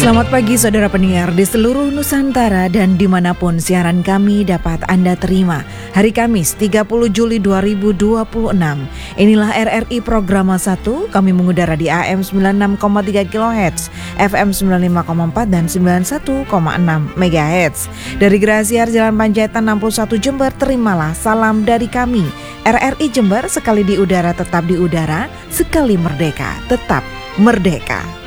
Selamat pagi saudara pendengar di seluruh Nusantara dan dimanapun siaran kami dapat Anda terima. Hari Kamis 30 Juli 2026. Inilah RRI Programa 1, kami mengudara di AM 96,3 kHz, FM 95,4 dan 91,6 MHz. Dari Grasiar Jalan Panjaitan 61 Jember, terimalah salam dari kami. RRI Jember, sekali di udara tetap di udara, sekali merdeka tetap merdeka.